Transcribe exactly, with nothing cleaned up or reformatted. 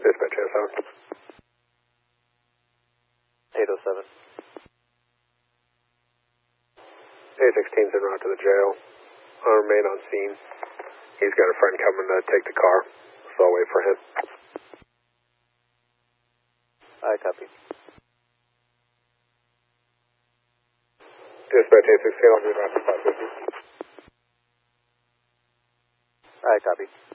Dispatch S seven. eight oh seven. A sixteen's en route to the jail. I'll remain on scene. He's got a friend coming to take the car, so I'll wait for him. I copy. Dispatch A sixteen, I'll be back at five fifty. I copy.